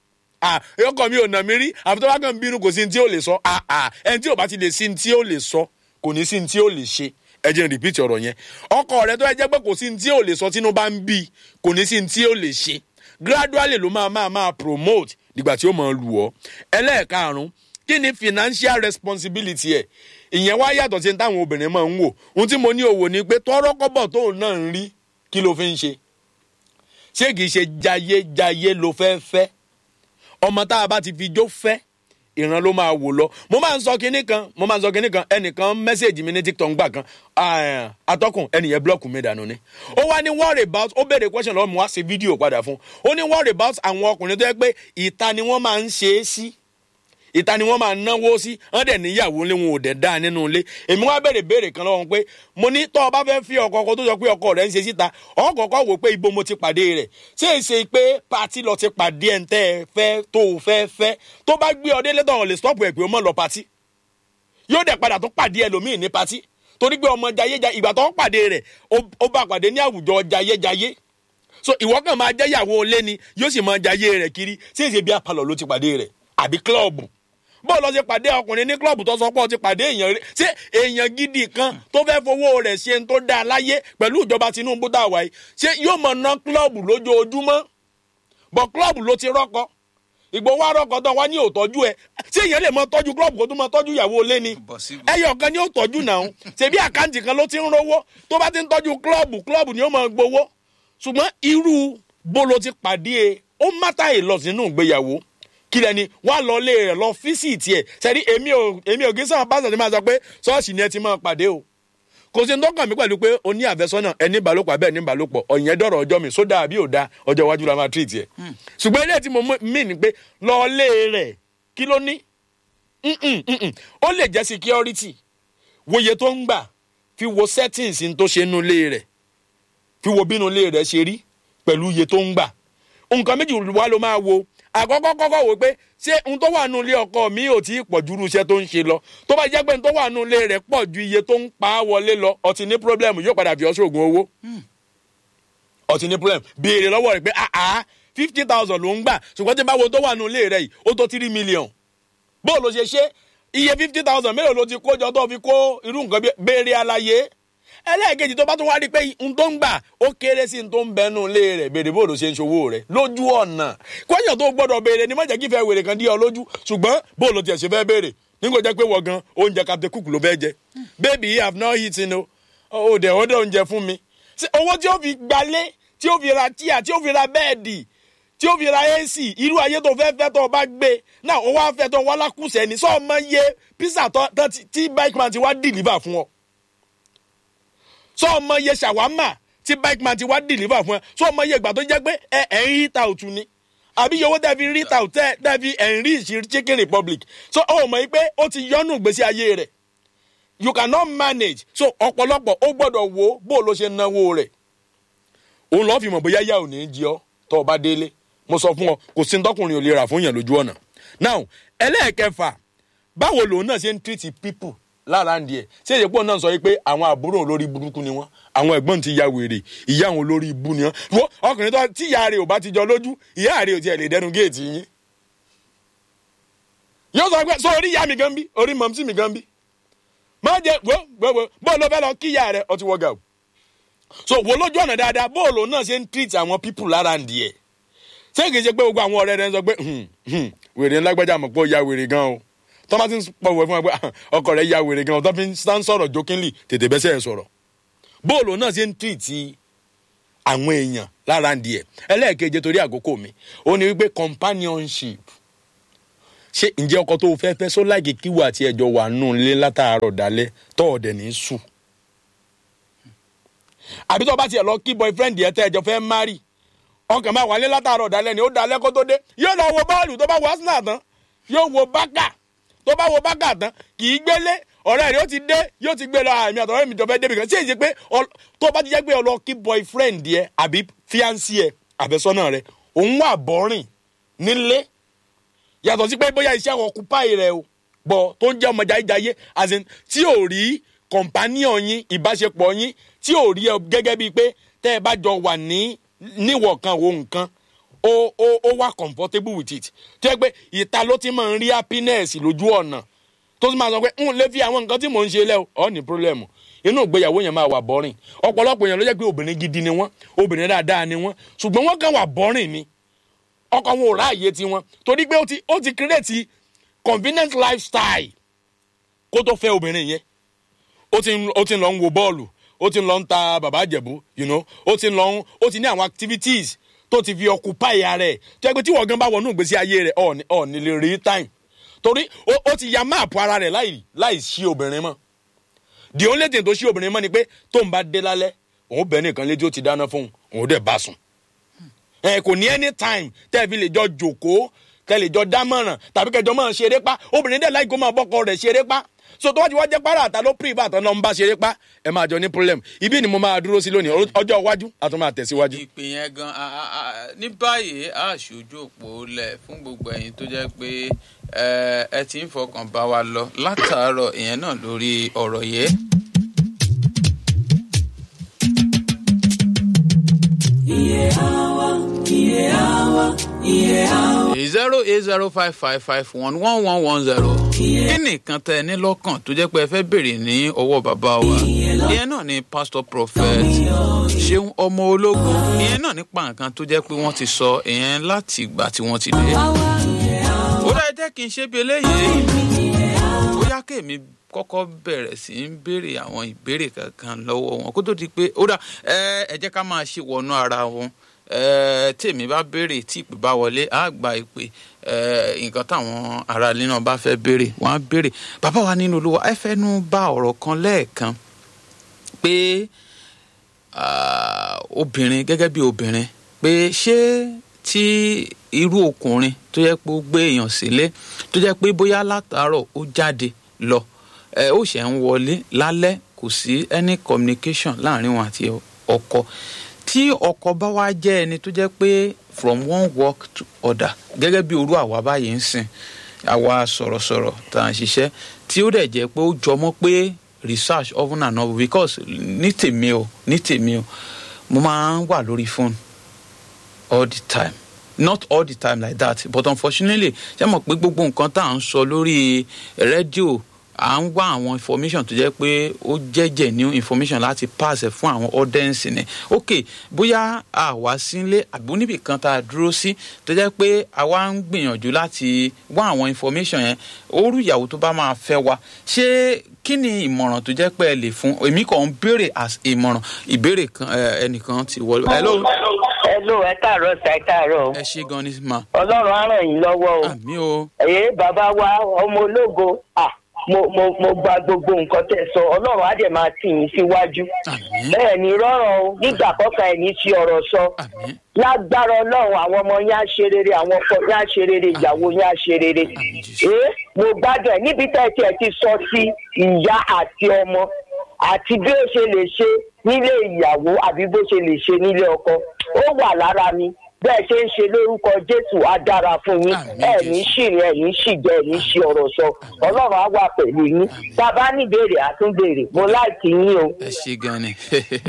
ọkọ mi ò nà mí rí àfi tó bá kàn bínú kò sí ní tí ó lè sọ ẹni tí ò bá ti lè sí ní tí ó lè sọ kò ní sí ní tí ó lè ṣe ẹ jẹ́ n repeat ọ̀rọ̀ yẹn ọkọ rẹ tó ẹ jẹ́ pé kò sí ní tí ó lè sọ tínú bá ń bí kò ní sí ní tí ó lè ṣe gradually ló máa máa máa promote dìgbà tí ó máa lù ọ́ ẹlẹ́ẹ̀karùn-ún kí ni financial responsibility ẹ̀ ìyẹn wá yàtọ̀ sí táwọn obìnrin máa ń wò ohun tí mo ní òwò ni pé tọ́rọ́ kọ́bọ̀ tóun náà ń rí kí ló fi ń ṣe ṣé kìí ṣe jayé jayé ló fẹ́ fẹ́ ọmọ tá a bá ti fi jó fẹ́ ìran ló máa wò lọ mo máa ń sọ kinní kan mo máa ń sọ kinní kan ẹnìkan mẹ́sẹ̀gì mi ní TikTok gbà kan atọ́kùn ẹnìyẹn blọ́ọ̀kù mi dànù ni ó wá ní worry about ó béèrè question lọ́wọ́ mi wá ṣe fídíò padà fún ó ní worry about àwọn ọkùnrin tó yẹ pé ìta ni wọ́n máa ń ṣe é sí ìta ni wọ́n máa ń náwó sí wọ́n dẹ̀ níyàwó lé wọn ò dẹ̀ dáa nínú ilé èmi wá béèrè béèrè kan lọ́wọ́ pé mo ní tọ́ ọ bá fẹ́ fi ọkọ ọkọ tó sọ pé ọkọ rẹ̀ ń ṣe síta ọkọ̀ọ̀kọ̀ wò pé ibo mo ti pàdé rẹ̀ ṣé èsè pé pati lọ ti pàdé ẹ̀ ń tẹ́ ẹ fẹ́ tó o fẹ́ fẹ́ tó bá gbé ọdẹ lẹ́tọ̀ ọ̀hún lè stop ẹ̀ pé o mọ̀ lọ pati yóò dẹ̀ padà tó pàdé ẹlòmíì ní pati torí pé ọmọ jayéjayé ìgbà tó ń pàdé rẹ̀ ó bá pàdé ní àwùjọ jayéjayé so ìwọ kan máa jẹ́ ìyàwó ilé ni yóò sì máa jayé rẹ̀ kiri ṣé èsè bí apalọ̀ ló ti pàdé rẹ̀ àbí kílọ̀bù bọ́ọ̀ lọ sí pàdé ọkùnrin ní klọ́ọ̀bù tó sọ pé ó ti pàdé èèyàn rẹ̀ ṣé èèyàn gidi kan tó fẹ́ fowó rẹ̀ ṣe ń tó dáa láyé pẹ̀lú ìjọba Tinubu tá a wáyé ṣé yóò mọ̀ ná klọ́ọ̀bù lójoojúmọ́ bọ̀ klọ́ọ̀bù ló ti rọ́kọ Ìgbòho wá rọ́kọ tó wá ní òtọ́jú ẹ ṣé èèyàn lè mọ tọ́jú klọ́ọ̀bù kó tó mọ tọ́jú ìyàwó ilé ni ẹyọ kan ni ó tọ́jú náà ṣebí àkáǹtì kan ló ti ń rówó tó bá ti ń tọ́jú klọ́ọ̀bù klọ́ọ̀bù ni ó mọ gbowó ṣùgbọ́n irú bó ló ti pàdé e ó mátà èlọ sínú ìgbéyàwó kí lẹni wá lọ lé rẹ lọ físìtì ẹ sẹni èmi ò èmi ò gísàn pásítọ̀ ni máa sọ pé ṣọ́ọ̀ṣì ni ẹ ti máa pàdé o kò sí ní tó kàn mí pẹ̀lú pé o ní àfẹ́sọ́nà ẹni ìbálòpọ̀ abẹ́ ní ìbálòpọ̀ ọ̀yìn ẹ̀dọ́rọ̀ ọjọ́ mi sódà àbí òdà ọjọ́ iwájú la máa tírìtì ẹ̀ ṣùgbọ́n ilé tí mo mí ni pé lọ lé rẹ̀ kí ló ní ó lè jẹ́ security wòye tó ń gbà fi wo settings tó ṣe nú lé rẹ̀ fi wo bínú lé rẹ̀ ṣe rí pẹ̀lú iye tó ń gbà nǹkan méjì wá ló máa wo àkọ́kọ́ kọ́kọ́ wò pé ṣé n tó wà nù ilé ọkọ mi ò tí ì pọ̀ ju irú iṣẹ́ tó ń ṣe lọ tó bá jẹ́ pé n tó wà nù ilé rẹ̀ pọ̀ ju iye tó ń pa á wọlé lọ ọtí ní pírọ́blẹ́mù yóò padà fi ọ́ sóògùn owó ọtí ní pírọ́blẹ́mù béèrè lọ́wọ́ rẹ̀ pé àá fifty thousand ló ń gbà ṣùgbọ́n tí báwo tó wà nù ilé rẹ̀ yìí ó tó three million bó ló ṣe ṣe iye fifty thousand mélòó ló ti kó jọ tó fi kó irú nǹkan bí béèrè àlàyé ẹlẹ́ẹ̀kejì tó bá tún wá rí pé n tó ń gbà ó kéré sí n tó ń bẹnu ilé rẹ̀ béèrè bó ló ṣe ń ṣòwò rẹ̀ lójú ọ̀nà kọ́yàn tó gbọ́dọ̀ béèrè ni má jẹ́ kí ìfẹ́ wèrè kan dí ọ lójú ṣùgbọ́n bó ló tiẹ̀ ṣe fẹ́ béèrè nígbà jẹ́ pé wọ́n gan oúnjẹ Captain Cook ló fẹ́ jẹ baby you have not eaten o ò dẹ̀ ó dẹ̀ oúnjẹ fún mi owó tí ó fi gbalé tí ó fi ra tíà tí ó fi ra bẹ́ẹ̀dì tí ó fi ra A C irú ayé tó fẹ́ fẹ́ tó bá gbé náà ó wá fẹ́ tó wá lákùsẹ̀ ní sọ́ọ́ mọ iye písà tí bike man ti wá deliver fún ọ sọ ọmọ iye ṣàwámà tí bike man ti wá deliver fún ẹ sọ ọmọ iye ìgbà tó jẹ́ pé ẹ ẹ ń rí ta òtún ni àbí iye owó tẹ́ fi rí ta òtẹ́ tẹ́ fi ẹ̀ ń rí ìṣirí Chicken Republic so ó mọ̀ yìí pé ó ti yọ́nù ìgbésí ayé rẹ̀ you cannot manage so ọ̀pọ̀lọpọ̀ ó gbọ́dọ̀ wo bó ló ṣe náwó rẹ̀ òun lọ́ọ́ fi mọ̀ bóyá yà ò ní jí ọ tó o bá délé mo sọ fún ọ kò sí tọkùnrin ò lè rà fún yàn lójú ọ̀nà now ẹlẹ́ẹ̀kẹfà báwo lòun náà ṣe ń treat people lára ń di ẹ̀ ṣé èyí pọ̀ náà sọ pé àwọn àbúrò olórí burúkú ni wọ́n àwọn ẹ̀gbọ́n ti ya wèrè ìyá àwọn olórí ibú ni wọ́n wọ́n ọkùnrin tó tí ìyá rẹ̀ ò bá ti jọ lójú ìyá rẹ̀ ò tiẹ̀ lè dẹnu géètì yín yóò sọ pé sọ orí ìyá mi gan bí orí mọ̀mísí mi gan bí má jẹ wo wo bó ló fẹ́ lọ kí ìyá rẹ̀ ọtí wọ́gà o so wo lójú ọ̀nà dáadáa bó lòun náà ṣe ń treat àwọn people lára ń di ẹ̀ ṣé kìí ṣe pé gbogbo àwọn ọ̀rẹ́ rẹ̀ ń sọ pé wèrè ńlágbájá mọ̀ pé ó ya wèrè gan o tọ́mà ti ń pọ̀wọ̀ fún wa pé ọkọ rẹ̀ ya wèrè gan-an tó fi ń sọ̀rọ̀ jokingly tètè bẹ́sẹ̀ ẹ̀ sọ̀rọ̀ bóòlù náà ṣe ń tìrìtì àwọn èèyàn lára ń di ẹ̀. Ẹlẹ́ẹ̀keje torí àkókò mi ó ní wípé companionship. Ṣé ǹjẹ́ ọkọ tó fẹ́ fẹ́ sọ láìkí kíwà àti ẹjọ́ wà nù lé látàárọ̀ dalẹ́ tọ́ ọ̀dẹ̀ ní sùn. Àbí tó bá tiẹ̀ lọ kí boyfriend yẹn tẹ́ ẹjọ́ fẹ́ marry ọkàn máa wà lé látàárọ̀ dalẹ́ ni ó dalẹ́ kó tó dé yóò lọ wo bọ́ọ̀lù tó bá wo Arsenal tán yóò wo Barca tó bá wo Barca tán kì í gbélé ọ̀rẹ́ rẹ̀ ó ti dé yóò ti gbé lọ àmì àtọ̀rẹ́ mi jọ fẹ́ débi kan ṣé èyí pé tó bá ti jẹ́ pé ọ lọ kí boyfriend yẹ àbí fiancé ẹ àfẹ́sọ́nà rẹ òun wà bọ́rìn nílé yàtọ̀ sí pé bóyá iṣẹ́ occupy rẹ o bọ̀ tó ń jẹ́ ọmọ jayéjayé as in tí ò rí companion yín ìbáṣepọ̀ yín tí ò rí ẹ gẹ́gẹ́ bíi pé tẹ́ ẹ bá jọ wà ní níwọ̀ kan wo nǹkan ó ó ó wà comfortable with it tó yẹ pé ìta ló ti máa ń rí happiness lójú ọ̀nà tó sì máa sọ pé n lè fi àwọn nǹkan tí mò ń ṣe lẹ́ ọ ní problem inú ìgbéyàwó yẹn máa wà boring ọ̀pọ̀lọpọ̀ yẹn ló jẹ́ pé obìnrin gidi ni wọ́n obìnrin dáadáa ni wọ́n ṣùgbọ́n wọ́n kàn wà boring ni ọkọ wọn ò ráàyè tiwọn torí pé ó ti ó ti create convenient lifestyle kó tó fẹ́ obìnrin yẹn ó ti ó ti lọ ń wo bọ́ọ̀lù ó ti lọ ń ta bàbá àjẹ̀bú you know ó ti lọ ń ó ti ní àwọn activities tó ti fi occupy ara ẹ̀ tó yẹ pé tí wọ́n gan bá wọnú ìgbésí ayé rẹ̀ ọ̀ ní ọ̀ ní lè rí time torí ó ti ya máàpù ara rẹ̀ láì láì ṣí obìnrin mọ́ the only thing tó ṣí obìnrin mọ́ ni pé tó ń bá dé lálẹ́ òun bẹ̀ nìkan létí ó ti dáná fún òun dẹ̀ bá sùn ẹ kò ní anytime tẹ́ ẹ fi lè jọ jòkó kẹ́ lè jọ dámọ̀ràn tàbí kẹjọ máa ṣeré pa obìnrin dẹ̀ láì kó máa bọ́kọ rẹ̀ ṣeré pa so tó wá ti wá jẹ́ pàrọ̀ àtà ló pírí ìbátan lọ ń bá ṣeré pa ẹ máa jọ ní problem ibi ni mo máa dúró sí lónìí ọjọ́ iwájú àtún máa tẹ̀síwájú. ìpè yẹn gan ní báyìí a ṣojú òpó lẹ̀ fún gbogbo ẹ̀yin tó jẹ́ pé ẹ ti ń fọkàn bá wa lọ látàárọ̀ ìyẹn náà lórí ọ̀rọ̀ yẹn. iye àwa iye àwa iye àwa. zero eight zero five five five one one one one zero. kí nìkan tẹ ní lọ́kàn tó jẹ́ pé ẹ fẹ́ béèrè ní ọwọ́ bàbá wa ìyẹn náà ni pastor prophet Ṣeun ọmọ ológun ìyẹn náà nípa nǹkan tó jẹ́ pé wọ́n ti sọ ìyẹn láti ìgbà tí wọ́n ti dé. ó dá jẹ́ kí n ṣe bí eléyìí bóyá kéèmí kọ́kọ́ bẹ̀rẹ̀ sí í béèrè àwọn ìbéèrè kankan lọ́wọ́ wọn kó tó di pé ó dà ẹ jẹ́ ká máa ṣe wọnú ara wọn tèmi bá béèrè tí ìpè bá wọlé á gba ìpè nǹkan táwọn ará ilé náà bá fẹ́ béèrè wọ́n á béèrè bàbá wa nínú Olúwa ẹ fẹ́nu bá ọ̀rọ̀ kan lẹ́ẹ̀kan pé obìnrin gẹ́gẹ́ bí obìnrin pé ṣé tí irú ọkùnrin tó jẹ́ pé ó gbé èèyàn sílé tó jẹ́ pé bóyá látàárọ̀ ó jáde lọ ẹ ó ṣe ń wọlé lálẹ́ kò sí any communication láàrin wọn àti ọkọ tí ọkọ bá wá jẹ́ ẹni tó jẹ́ pé from one work to other gẹ́gẹ́ bí orú àwa báyìí ń sìn àwa sọ̀rọ̀sọ̀rọ̀ tá à ń ṣiṣẹ́ tí ó dẹ̀ jẹ́ pé ó jọmọ́ pé research often and often because ní tèmi o ní tèmi o mo máa ń wà lórí phone all the time not all the time like that but unfortunately ṣé mọ̀ pé gbogbo nǹkan tá à ń sọ lórí rédíò à ń wá àwọn information tó jẹ́ pé ó jẹ́jẹ́ new information láti pass fún àwọn audience ni ok bóyá a wá sílé àbí níbì kan tá a dúró sí tó jẹ́ pé a wá ń gbìyànjú láti wá àwọn information yẹn orú ìyàwó tó bá máa fẹ́ wa ṣé kí ni ìmọ̀ràn tó jẹ́ pé ẹ lè fún èmi kàn ń béèrè as ìmọ̀ràn ìbéèrè kan ẹnìkan ti wọlé. hello. hello ẹ káàárọ̀ sa ẹ káàárọ̀. ẹ ṣé gan ni ma. ọlọ́run á ràn yín lọ́wọ́ o. àmín o. èyí bàbá wa ọmọ ológo ah mo mo mo gba gbogbo nǹkan tẹ́ sọ ọlọ́run á dẹ̀ máa tì yín síwájú. bẹ́ẹ̀ ni rọrùn o nígbà kọ́kàn ẹ̀ ní fi ọ̀rọ̀ sọ. lágbára ọlọ́run àwọn ọmọ yín á ṣe rere àwọn ọkọ yín á ṣe rere ìyàwó yín á ṣe rere. ee mo gbádùn ẹ̀ níbi tẹ́ ẹ tiẹ̀ ti sọ sí ìyá àti ọmọ àti bí ó ṣe lè ṣe nílé ìyàwó àbí bó ṣe lè ṣe nílé ọkọ ó wà lára mi bẹ́ẹ̀ ṣe ń ṣe lórúkọ Jésù á dára fún yín ẹ̀ ní ṣìrìn ẹ̀ ní ṣìjẹ́ ẹ̀ ní ṣì ọ̀rọ̀ sọ ọlọ́run á wà pẹ̀lú yín bàbá ní ìbéèrè àtúnbéèrè mo láìkí yín o. ẹ ṣé gan ni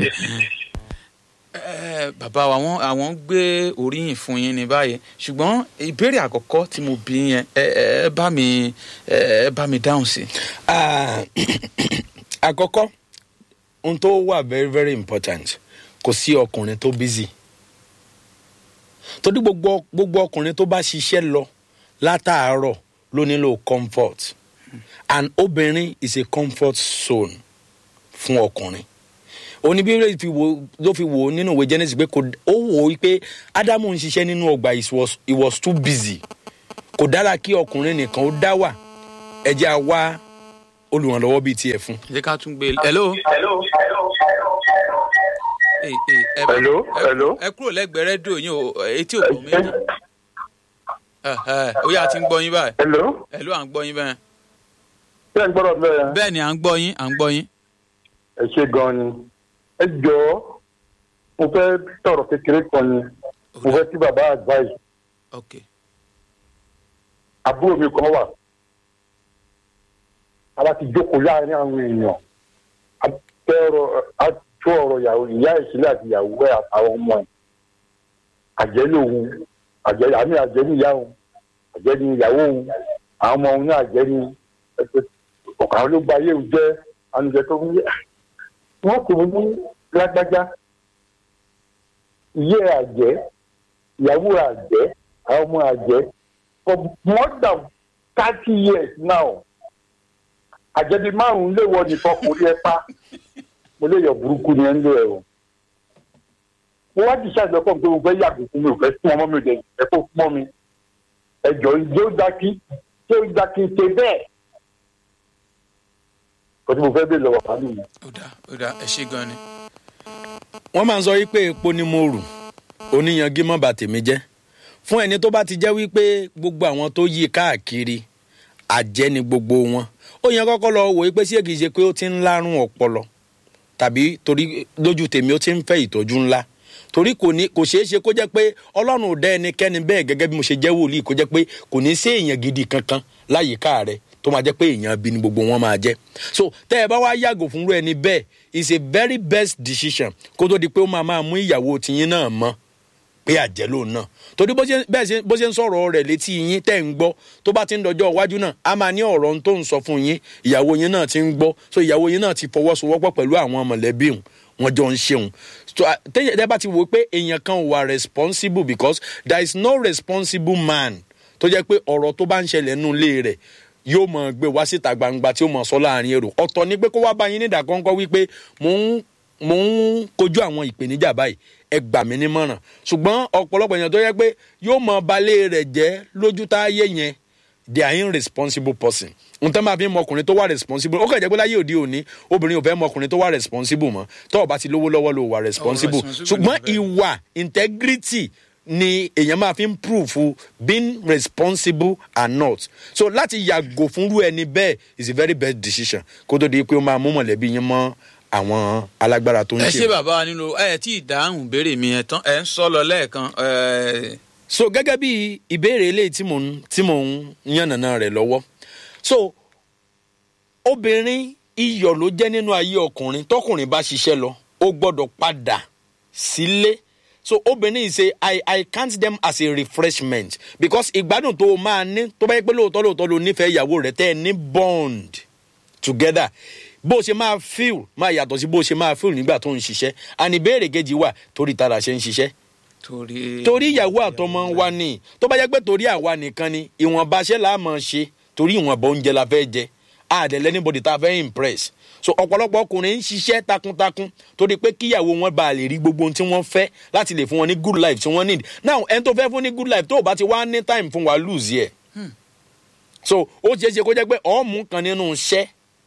bàbá wa àwọn àwọn gbé oríyìn fún yín ní báyìí ṣùgbọ́n ìbéèrè àkọ́kọ́ tí mo bí yẹn ẹ bá mi ẹ bá mi dáhùn sí. àkọ́kọ́ ohun tó wà very very important kò sí ọkùnrin tó busy torí gbogbo gbogbo ọkùnrin tó bá ṣiṣẹ́ lọ látàárọ̀ ló nílò comfort and obìnrin is a comfort zone fún ọkùnrin oníbíbélì fi wò ló fi wò nínú ìwé Genesis pé kò ó wò ó pé Ádámù ń ṣiṣẹ́ nínú ọgbà he was he was too busy kò dára kí ọkùnrin nìkan ó dá wà ẹ jẹ́ á wá olùrànlọ́wọ́ bíi tiẹ̀ fún. ẹ jẹ́ ká tún gbé hello. hello Hey, hey, ẹ hello hello ẹ kúrò lẹ́gbẹ̀ẹ́ rédíò yín o etí òkò méjì ó yá ti ń gbọ́ yín báyìí. hello hello à ń gbọ́ yín bẹ́ẹ̀. ṣé ń gbọ́dọ̀ bẹ́ẹ̀. bẹ́ẹ̀ ni à ń gbọ́ yín à ń gbọ́ yín. ẹ ṣe gan ni ẹ jọ̀ọ́ mo fẹ́ tọrọ kékeré kan ni mo fẹ́ kí bàbá advice. ok. àbúrò mi kan wà ara ti jókòó láàrin àwọn èèyàn àtẹrọ àtúntò ọ̀rọ̀ ìyàwó ìyá ìṣẹ̀lẹ̀ àti ìyàwó ẹ̀ àtàwọn ọmọ ẹ̀ àjẹ́ lòun àjẹ́ àmì àjẹ́ ní ìyá òun àjẹ́ ní ìyàwó òun àwọn ọmọ òun ní àjẹ́ ní ọ̀kan ló gba ayé òun jẹ́ ànújẹ tó ń yẹ wọ́n kò ní lágbájá ìyé àjẹ́ ìyàwó àjẹ́ àwọn ọmọ àjẹ́ for more than thirty years now àjẹbí márùn-ún lè wọ nìkan kò rí ẹ pa mo lè yọ burúkú ni ẹ ń lò ẹ o mo wá jìṣà ìjọpọ̀ pé mo fẹ́ yàgò fún mi ò fẹ́ fún ọmọ mi ò dẹ̀ ẹ kó fún ọmọ mi ẹjọ́ ìjẹ́ ó dákí ṣé ó dákí ṣe bẹ́ẹ̀ kò tí mo fẹ́ bẹ́ẹ̀ lọ́wọ́ pàdé mi. ó dà ó dà ẹ ṣe gan ni. wọ́n máa ń sọ wípé epo ni mo rù oníyanjú mọ́ bà tèmi jẹ́ fún ẹni tó bá ti jẹ́ wípé gbogbo àwọn tó yí káàkiri àjẹ́ ni gbogbo wọn ó yẹn kọ́kọ́ lọ wò wípé sí èkì ṣe pé ó ti ń lárùn ọpọlọ tàbí torí lójú tèmi ó ti ń fẹ́ ìtọ́jú ńlá torí kò ní kò ṣeé ṣe kó jẹ́ pé Ọlọ́run ò dá ẹnikẹ́ni bẹ́ẹ̀ gẹ́gẹ́ bí mo ṣe jẹ́ wòlíì kó jẹ́ pé kò ní sí èèyàn gidi kankan láyìíká rẹ̀ tó máa jẹ́ pé èèyàn bí ni gbogbo wọn máa jẹ́ so tẹ́ ẹ bá wá yàgò fúnrú ẹni bẹ́ẹ̀ is a very best decision kó tó di pé ó máa máa mú ìyàwó tiyín náà mọ́ pé àjẹ́ lòun náà torí bó ṣe bẹ́ẹ̀ bó ṣe ń sọ̀rọ̀ rẹ̀ létí yín tẹ́ ń gbọ́ tó bá ti ń dọjọ́ iwájú náà a máa ní ọ̀rọ̀ tó ń sọ fún yín ìyàwó yín náà ti ń gbọ́ so ìyàwó yín náà ti fọwọ́sowọ́pọ̀ pẹ̀lú àwọn mọ̀lẹ́bí òun wọ́n jọ ń ṣeun tẹ́yẹ̀ bá ti wò pé èèyàn kan wà responsible because there is no responsible man tó jẹ́ pé ọ̀rọ̀ tó bá ń ṣẹlẹ̀ nínú ilé rẹ̀ yóò mọ̀ gbé wá síta gbangba tí ó mọ̀ sọ láàrin èrò ọ̀tọ̀ ni pé kó wá bá yín nídà kọ́ńkọ́ wípé mò ń mò ń kojú àwọn ìpèníjà báyìí ẹ gbà mí nímọ̀ràn ṣùgbọ́n ọ̀pọ̀lọpọ̀ èèyàn tó yẹ pé yóò mọ balẹ̀ rẹ̀ jẹ́ lójú táyé yẹn they are irresponsible person n tán máa fi mọ ọkùnrin tó wà responsible ó kàn jẹ́ pé láyé òde òní obìnrin ò fẹ́ mọ ọkùnrin tó wà responsible mọ́ tó o bá ti lówó lọ́wọ́ ló wà responsible ṣùgbọ́n ìwà integrity ni èèyàn máa fi ń prove being responsible and not so láti yàgò fúnrú ẹni bẹ́ẹ̀ is a very best decision kó tó di pé ó máa mú mọ̀lẹ́bí yín mọ́ àwọn alágbára tó ń ṣe. ẹ ṣe bàbá wa nínú ẹ tí ìdáhùn béèrè mi ẹ tán ẹ ń sọ lọ lẹ́ẹ̀kan. so gẹ́gẹ́ bí ìbéèrè eléyìí tí mò ń tí mò ń yànnàná rẹ̀ lọ́wọ́ so obìnrin iyọ̀ ló jẹ́ nínú ayé ọkùnrin tọkùnrin bá ṣiṣẹ́ lọ ó gbọ́dọ̀ padà sílé so obìnrin ṣe i i count them as a refreshment because ìgbádùn tó o máa ní tó bá yẹ pé lóòótọ́ lóòótọ́ ló nífẹ̀ẹ́ ìyàwó rẹ̀ tẹ́ ẹ ní bond together bó o ṣe máa feel máa yàtọ̀ sí bó o ṣe máa feel nígbà tó ń ṣiṣẹ́ and ìbéèrè kejì wà torí tara ṣe ń ṣiṣẹ́ torí torí ìyàwó àtọmọ wa ni tó bá jẹ́ pé torí àwa nìkan ni ìwọ̀nba ṣẹ́ la máa ṣe torí ìwọ̀nba oúnjẹ la fẹ́ jẹ àdẹ̀lẹ́ anybody tá a fẹ́ impress so ọ̀pọ̀lọpọ̀ ọkùnrin ń ṣiṣẹ́ takuntakun torí pé kíyàwó wọn bá lè rí gbogbo ohun tí wọ́n fẹ́ láti lè fún wọn ní good life tí wọ́n need now ẹni tó fẹ́ fún ní good life tó o bá ti wá ní time fún wa lose yẹ so ó ṣeé ṣe kó jẹ́ pé ọ̀ọ́mù kan nínú iṣẹ́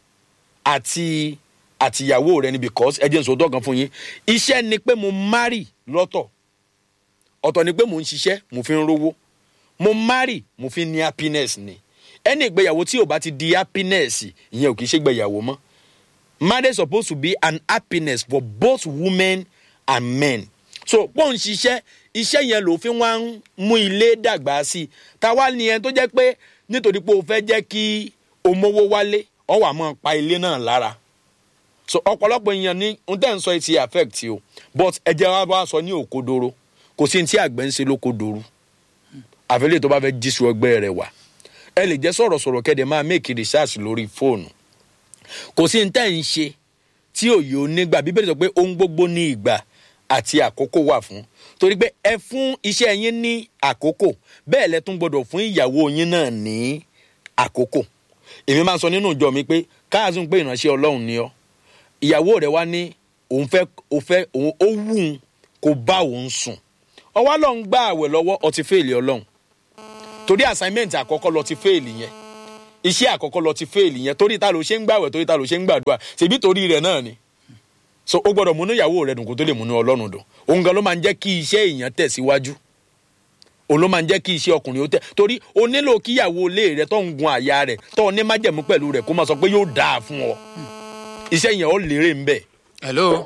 àti àtìyàwó rẹ ni because ẹ jẹ́ n sọ dọ́gan fún yín iṣẹ́ ni pé mo marry lọ́tọ̀ ọ̀tọ̀ ni pé mo ń ṣiṣẹ́ mo fi ń rówó mo marry mo fi ní happiness ni ẹni ìgbéyàwó tí ò bá ti di happiness ìyẹn ò kì í ṣe ìgbéyàwó mọ́ marriage supposed to be an happiness for both women and men so pọ́n ń ṣiṣẹ́ iṣẹ́ yẹn ló fi wá ń mú ilé dàgbà sí i táwa ni ẹni tó jẹ́ pé nítorí pé o fẹ́ jẹ́ kí o mówó wálé ọ wà mọ́ pa ilé náà lára so ọ̀pọ̀lọpọ̀ èèyàn ní n tẹ́ ń sọ ti affect o but ẹ jẹ́ wá bá sọ ní òkodoro kò sí ní tí àgbẹ̀ ń ṣe lókodoro àfẹ́lẹ́ tó bá fẹ́ jíṣu ọgbẹ́ rẹ̀ wá ẹ lè jẹ́ sọ̀rọ̀sọ̀rọ̀ kẹ́dẹ̀ máa make research lórí fóònù kò sí ní tẹ́ ń ṣe tí òye onígbà bíbélì sọ pé ohun gbogbo ní ìgbà àti àkókò wà fún torí pé ẹ fún iṣẹ́ yín ní àkókò bẹ́ẹ̀ lẹ tún gbọ́dọ̀ fún ìyàwó yín náà ní àkókò èmi máa ń sọ nínú ìjọ mi pé káàzùn pé ìránṣẹ́ Ọlọ́run ni ọ́ ìyàwó rẹ̀ wá ní òun fẹ́ ó fẹ́ òun ó wù ú kó bá òun sùn ọwọ́ lọ ń gbá àwẹ̀ lọ́wọ́ ọtí fèèlì ọlọ́run torí assignment àkọ́kọ́ lọ ti fèèlì yẹn iṣẹ́ àkọ́kọ́ lọ ti fèèlì yẹn torí ta ló ṣe ń gbàwẹ̀ torí ta ló ṣe ń gbàdúrà ṣèbí torí rẹ̀ náà ni so ó gbọ́dọ̀ múnú ìyàwó rẹ̀ dùn kó tó lè múnú ọlọ́run dùn òun gan ló máa ń jẹ́ kí iṣẹ́ èèyàn tẹ̀síwájú òun ló máa ń jẹ́ kí iṣẹ́ ọkùnrin ó tẹ̀ torí o nílò kíyàwó ilé rẹ̀ tó ń gun àyà rẹ̀ tó ní májẹ̀mú pẹ̀lú rẹ̀ kó máa sọ pé yóò dáa fún ọ iṣẹ́ yẹn ó lérè ń bẹ̀. hello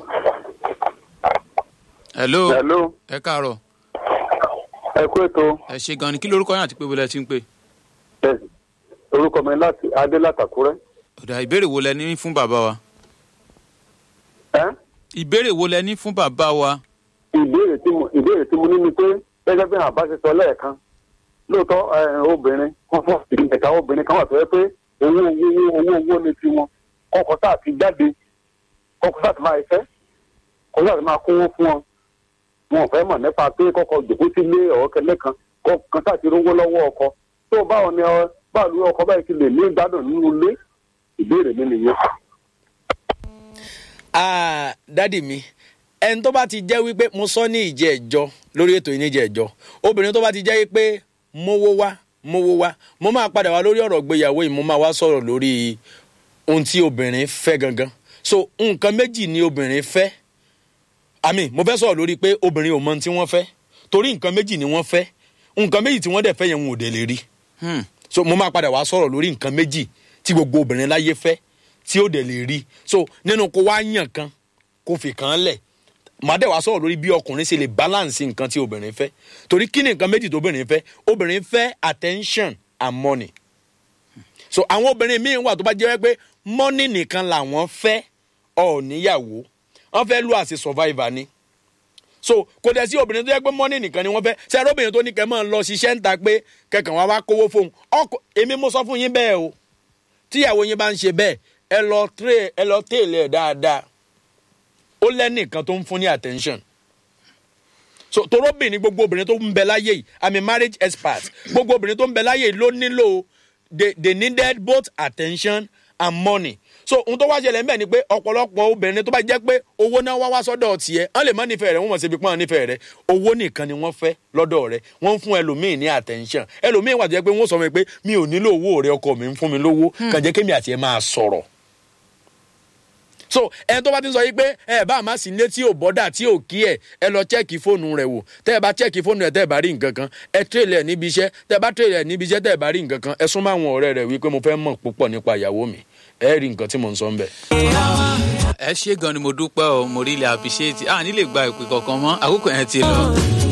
hello hello ẹ káàárọ̀ ẹ kú ètò. ẹ ṣe gan ni kí lorúkọ yín àti pé wọlé ti ń pè. orúkọ mi láti adé látàkúrẹ́. ọ̀dà ìbéèrè wo lẹ ní fún bàbá wa. ẹ́ ìbéèrè wo lẹ ní fún bàbá wa. ìbéèrè tí mo ìbéèrè tí mo ní ni pé gẹ́gẹ́ bí àbá ṣe sọ lẹ́ẹ̀kan lóòótọ́ obìnrin kan fún ìgbẹ̀ta obìnrin kan wà tó yẹ pé owó owó owó owó ní tiwọn kọ́kọ́ tá àti jáde kọ́kọ́ tá àti máa fẹ́ kọ́kọ́ tá àti máa kówó fún wọn wọn ò fẹ́ mọ̀ nípa pé kọ́kọ́ jòkó sílé ọ̀ọ́kẹ́lẹ́ kan kọ́kọ́ tá àti rówó lọ́wọ́ ọkọ tó báwo ni báwo ni ọkọ báyìí ti lè ní ìgbádùn nínú ilé ìbéèrè mi nìyẹn. ah dádì mi ẹni tó bá ti jẹ́ wípé mo sọ ní ìjẹ́ ẹ̀jọ́ lórí ètò ìníjẹ́ ẹ̀jọ́ obìnrin tó bá ti jẹ́ wípé mówó wá mówó wá mo máa padà wá lórí ọ̀rọ̀ gbéyàwó yìí mo máa wá sọ̀rọ̀ lórí ohun tí obìnrin fẹ́ gangan so nǹkan méjì ni obìnrin fẹ́ àmì mo fẹ́ sọ̀rọ̀ lórí pé obìnrin ò mọ ohun tí wọ́n fẹ́ torí nǹkan méjì ni wọ́n fẹ́ nǹkan méjì tí wọ́n dẹ̀ fẹ́ yẹn wọn ò dẹ̀ lè rí so mo máa padà wá sọ̀rọ̀ lórí nǹkan méjì tí gbogbo obìnrin láyé fẹ́ tí ó dẹ̀ lè rí so nínú kó wá yàn kan kó fi kan lẹ̀ màá dẹ̀ wá sọ̀rọ̀ lórí bí ọkùnrin ṣe lè balance nǹkan tí obìnrin fẹ́ torí kí ni nǹkan méjì tó obìnrin fẹ́ obìnrin fẹ́ attention and money so àwọn obìnrin míì wà tó bá jẹ́ pé money nìkan làwọn fẹ́ ọ̀ níyàwó wọ́n fẹ́ lù àṣẹ survivor ni so kò dẹ̀ sí obìnrin tó yẹ pé money nìkan ni wọ́n fẹ́ ṣe ẹ̀rọ obìnrin tó ní kẹ́ máa lọ ṣiṣẹ́ ń ta pé kẹ̀kàn wá wá kówó fóun ọkọ èmi mo sọ fún yín bẹ́ẹ̀ o tíyàwó yín bá ń ṣe bẹ́ẹ̀ ẹ lọ tẹ ẹ lọ tẹ̀lé ẹ̀ dáadáa ó lẹ́nìkan tó ń fún ní attention so torobìnrin gbogbo obìnrin tó ń bẹ láyé yìí i'm a marriage expert gbogbo obìnrin tó ń bẹ láyé yìí ló nílò they they needed both attention and money so ohun tó wá ṣẹlẹ̀ ńbẹ̀ ni pé ọ̀pọ̀lọpọ̀ obìnrin tó bá jẹ́ pé owó náà wá wá sọ́dọ̀ tiẹ̀ wọ́n lè má nífẹ̀ẹ́ rẹ̀ wọ́n mọ̀ síbi pọ́n nífẹ̀ẹ́ rẹ̀ owó nìkan ni wọ́n fẹ́ lọ́dọ̀ rẹ̀ wọ́n ń fún ẹlòmíì ní attention ẹlòmíì wà tó jẹ́ pé wọ́n sọ fún mi pé mi ò nílò owó rẹ̀ ọkọ mi ń fún mi lówó kàn jẹ́ kémi àti ẹ̀ máa sọ̀rọ̀ so ẹni tó bá ti sọ yìí pé ẹ bá má sí ilé tí ò bọ́dà tí ò kí ẹ ẹ lọ chẹ́ẹ̀kì fóònù rẹ̀ wò tẹ́ ẹ bá chẹ́ẹ̀kì fóònù rẹ̀ tẹ́ ẹ bá rí nǹkan kan ẹ tírèlẹ̀ níbi iṣẹ́ tẹ́ ẹ bá tírèlẹ̀ níbi iṣẹ́ tẹ́ ẹ bá rí nǹkan kan ẹ súnmọ́ àwọn ọ̀rẹ́ rẹ̀ wípé mo fẹ́ mọ̀ púpọ̀ nípa ìyàwó mi ẹ rí nǹkan tí mò ń sọ ń bẹ̀. ẹ ṣé gan ni mo dúpẹ́ o mo rí ilẹ̀ appreciate à nílè gba ìpè kankan mọ́ àkókò yẹn ti lọ.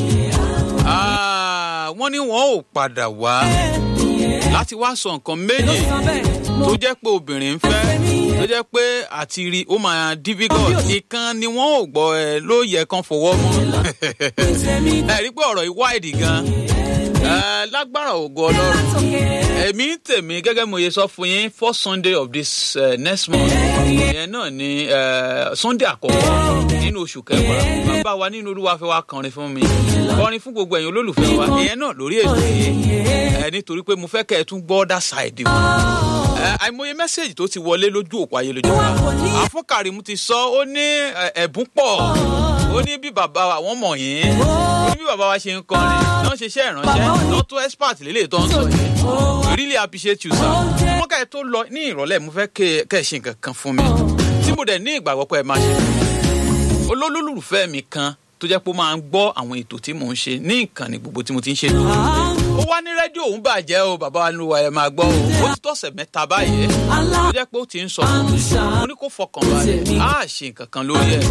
wọ́n ní wọn ò padà wá láti wá sọ nǹkan méjì tó jẹ́ pé obìnrin ń fẹ́ tó jẹ́ pé àti rí ó máa difficult nìkan ni wọ́n ò gbọ́ ẹ ló yẹ kán fọwọ́ mọ́ ẹ rí pé ọ̀rọ̀ yìí wáìdì gan lágbára ògo Ọlọ́run ẹ̀mí tèmi gẹ́gẹ́ mo yẹ sọ fún yín first Sunday of this uh, next month ìyẹn náà ni uh, Sunday àkọ́kọ́ nínú oṣù kẹwàá bàbá wa nínú Olúwa fẹ́ wá kọrin fún mi kọrin fún gbogbo ẹ̀yin olólùfẹ́ wa ìyẹn náà lórí ètò yìí ẹ nítorí pé mo fẹ́ kẹ́ ẹ tún gbọ́ other side wọn àìmọye mẹ́sẹ̀gì tó ti wọlé lójú òpó ayélujára àfọkàrìmù ti sọ ó ní ẹ̀bùn pọ̀ ó ní bí bàbá àwọn mọ̀ yín ó ní bí bàbá wa ṣe ń kọrin náà ṣe iṣẹ́ ìránṣẹ́ náà tó expert lélẹ̀ tó ń sọ yẹn I really appreciate you sir wọ́n kẹ́ ẹ tó lọ ní ìrọ̀lẹ́ mo fẹ́ kẹ́ ẹ ṣe nǹkan kan fún mi tí mo dẹ̀ ní ìgbàgbọ́ pé ẹ máa ṣe olólùfẹ́ mi kan tó jẹ́ pé ó máa ń gbọ́ àwọn ètò tí mò ń ṣe ní ìkànnì gbogbo tí mo ti ń ṣe lórí ó wá ní rédíò òun bàjẹ́ o bàbá wa ló wà ẹ máa gbọ́ o ó ti tọ̀sẹ̀ mẹ́ta báyìí tó jẹ́ pé ó ti ń sọ fún mi mo ní kó fọkàn balẹ̀ á ṣe nǹkan kan lórí ẹ̀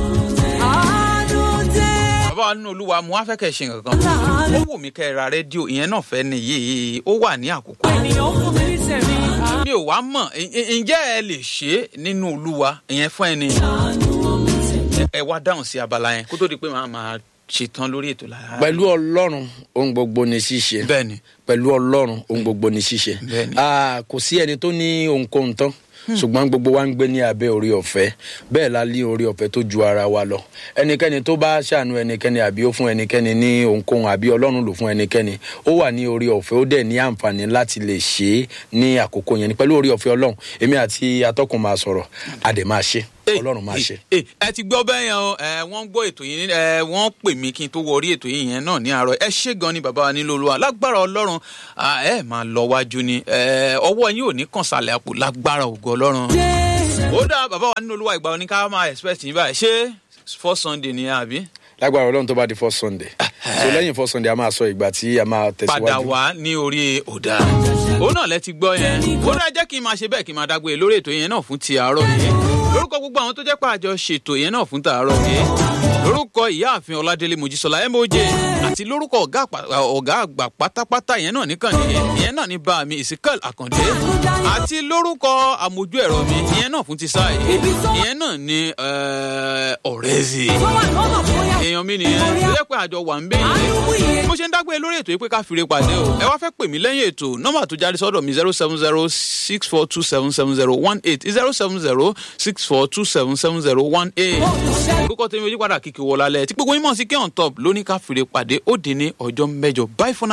bàbá wa nínú Olúwa mo wá fẹ́ kẹ́ ṣe nǹkan kan ó wù mí kẹ́ ra rédíò ìyẹn náà fẹ́ nìyí ó wà ní àkókò mi ò wá mọ̀ ǹjẹ́ ẹ lè ṣe nínú Olúwa ìyẹn fún ẹni ẹ wá dáhùn sí abala yẹn kó tó di pé màá máa ṣetán lórí ètò lára. pẹ̀lú Ọlọ́run ohun gbogbo ni ṣíṣe. bẹ́ẹ̀ni. pẹ̀lú Ọlọ́run ohun gbogbo ni ṣíṣe. bẹ́ẹ̀ni. kò sí ẹni tó ní ohunkóhun tán ṣùgbọ́n gbogbo wa ń gbé ní abẹ́ orí ọ̀fẹ́ bẹ́ẹ̀ la lé orí ọ̀fẹ́ tó ju ara wa lọ ẹnikẹ́ni tó bá ṣàánú ẹnikẹ́ni àbí ó fún ẹnikẹ́ni ní ohunkóhun àbí Ọlọ́run lò fún ẹnikẹ́ni ó wà ní orí ọ̀fẹ́ ó dẹ̀ ní àǹfààní láti lè ṣe é ní àkókò yẹn ní pẹ̀lú orí ọ̀fẹ́ Ọlọ́run èmi àti atọ́kùn máa sọ̀rọ̀ a dẹ̀ máa ṣe. ọlọ́run máa ṣe. ẹ ti gbọ́ bẹ́ẹ̀ yẹn o ẹ wọ́n gbọ́ ètò yìí ẹ wọ́n pè mí kí n tó wọrí ètò yìí yẹn náà ní àárọ̀ ẹ ṣé gan ni bàbá wa nílò olúwa lágbára ọlọ́run ẹ máa lọ wájú ni ọwọ́ yín ò ní kàn sàlẹ̀ àpò lágbára ògo ọlọ́run. ó dá bàbá wa nílò olúwa ìgbà oní ká máa expect yín báyìí ṣé first Sunday ni àbí. lágbára ọlọ́run tó bá di first Sunday so lẹ́yìn first Sunday a máa sọ ìgbà tí a máa tẹ̀síwájú. padà wá ní orí ọ̀dà òun náà lẹ ti gbọ́ yẹn ó dá jẹ́ kí n máa ṣe bẹ́ẹ̀ kí n máa dágbére lórí ètò yẹn náà fún ti àárọ̀ yìí lórúkọ gbogbo àwọn tó jẹ́ pàjọ ṣètò yẹn náà fún tàárọ̀ yìí lórúkọ ìyáàfin ọládélé mojísọlá moj àti lórúkọ ọ̀gá àgbà pátápátá yẹn náà nìkan nìyẹn ìyẹn náà ní bá mi ìsìkẹ́l àkàndé àti lórúkọ àmójú ẹ̀rọ mi ìyẹn náà fún ti sáà yìí ìyẹn náà ní ọ̀rẹ́zì èèyàn mi nìyẹn tó jẹ́ pé àjọ wà ń bẹ́ yìí bó ṣe ń dágbére lórí ètò yìí pé ká fìrè pàdé o ẹ wá fẹ́ pè mí lẹ́yìn ètò nọ́mbà tó jáde sọ́dọ̀ mi zero seven zero six four two seven seven zero one eight zero seven zero six four two seven seven zero one eight orúkọ tèmi ojú padà kìkì wọlálẹ tí gbogbo yín mọ̀ sí kí on top lóní ká fìrè pàdé ó dín ní ọjọ́ mẹ́jọ bye for now.